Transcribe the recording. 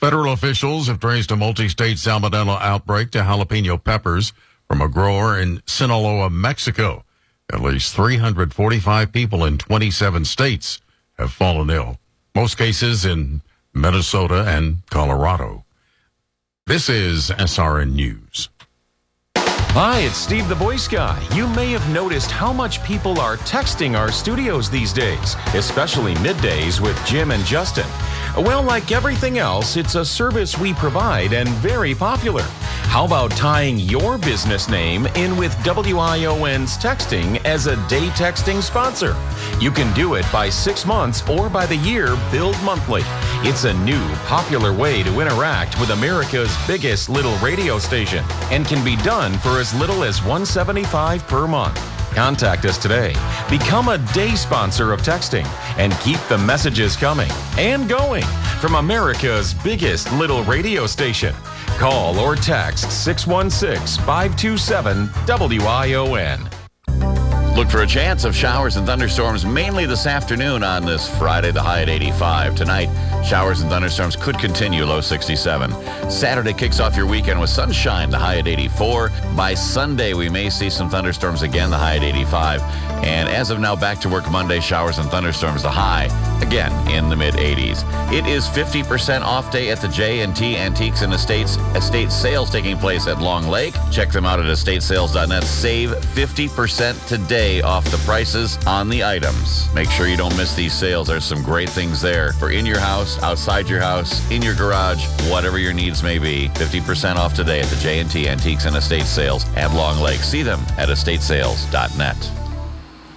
Federal officials have traced a multi-state salmonella outbreak to jalapeno peppers from a grower in Sinaloa, Mexico. At least 345 people in 27 states have fallen ill. Most cases in Minnesota and Colorado. This is SRN News. Hi, it's Steve the Voice Guy. You may have noticed how much people are texting our studios these days, especially middays with Jim and Justin. Well, like everything else, it's a service we provide and very popular. How about tying your business name in with WION's texting as a day texting sponsor? You can do it by 6 months or by the year, billed monthly. It's a new, popular way to interact with America's biggest little radio station and can be done for as little as $175 per month. Contact us today. Become a day sponsor of texting and keep the messages coming and going from America's biggest little radio station. Call or text 616-527-WION. Look for a chance of showers and thunderstorms mainly this afternoon on this Friday, the high at 85. Tonight, showers and thunderstorms could continue, low 67. Saturday kicks off your weekend with sunshine, the high at 84. By Sunday, we may see some thunderstorms again, the high at 85. And as of now, back to work Monday, showers and thunderstorms, the high again in the mid-80s. It is 50% off day at the J&T Antiques and Estates estate sales taking place at Long Lake. Check them out at estatesales.net. Save 50% today off the prices on the items. Make sure you don't miss these sales. There's some great things there for in your house, outside your house, in your garage, whatever your needs may be. 50% off today at the J&T Antiques and Estate Sales at Long Lake. See them at estatesales.net.